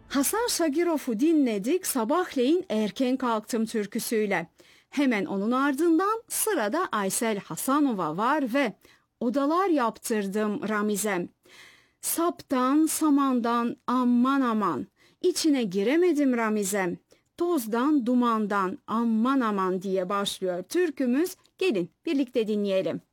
Hasan Şagirov'u dinledik, sabahleyin erken kalktım türküsüyle. Hemen onun ardından sırada Aysel Hasanova var ve odalar yaptırdım Ramizem. Saptan samandan aman aman, içine giremedim Ramizem. Tozdan dumandan aman aman diye başlıyor türkümüz. Gelin birlikte dinleyelim.